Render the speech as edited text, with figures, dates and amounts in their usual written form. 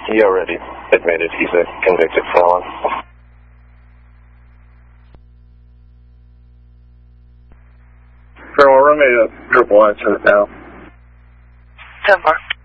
He already admitted he's a convicted felon. Colonel, run me a triple answer now. 10-4.